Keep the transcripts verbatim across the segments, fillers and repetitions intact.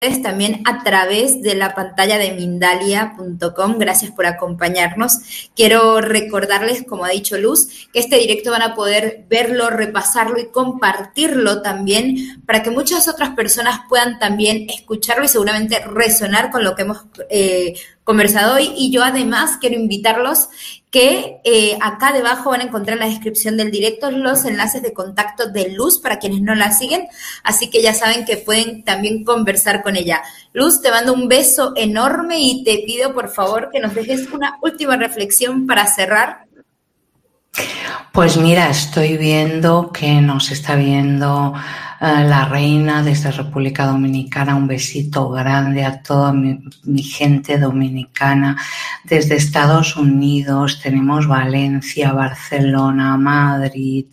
también a través de la pantalla de Mindalia punto com. Gracias por acompañarnos. Quiero recordarles, como ha dicho Luz, que este directo van a poder verlo, repasarlo y compartirlo también para que muchas otras personas puedan también escucharlo y seguramente resonar con lo que hemos eh, conversado hoy. Y yo además quiero invitarlos que eh, acá debajo van a encontrar en la descripción del directo los enlaces de contacto de Luz para quienes no la siguen, así que ya saben que pueden también conversar con ella. Luz, te mando un beso enorme y te pido por favor que nos dejes una última reflexión para cerrar. Pues mira, estoy viendo que nos está viendo uh, la reina desde República Dominicana. Un besito grande a toda mi, mi gente dominicana. Desde Estados Unidos tenemos Valencia, Barcelona, Madrid.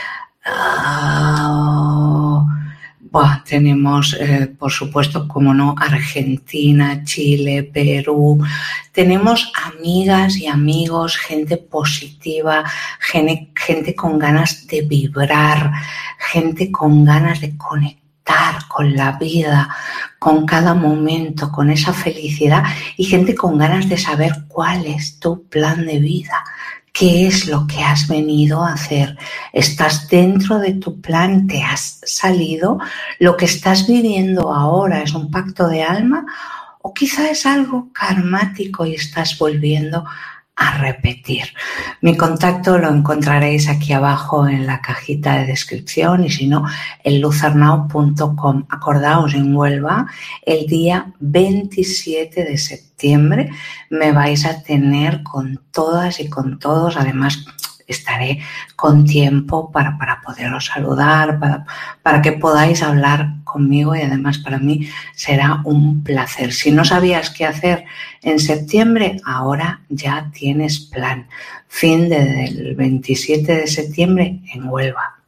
Uh, Buah, tenemos, eh, por supuesto, como no, Argentina, Chile, Perú. Tenemos amigas y amigos, gente positiva, gente, gente con ganas de vibrar, gente con ganas de conectar con la vida, con cada momento, con esa felicidad y gente con ganas de saber cuál es tu plan de vida. ¿Qué es lo que has venido a hacer? ¿Estás dentro de tu plan? ¿Te has salido? ¿Lo que estás viviendo ahora es un pacto de alma? ¿O quizá es algo karmático y estás volviendo a repetir? Mi contacto lo encontraréis aquí abajo en la cajita de descripción y si no, en luzarnau punto com. Acordaos, en Huelva, el día veintisiete de septiembre me vais a tener con todas y con todos. Además, estaré con tiempo para, para poderos saludar, para, para que podáis hablar conmigo y además para mí será un placer. Si no sabías qué hacer en septiembre, ahora ya tienes plan. Fin del veintisiete de septiembre en Huelva.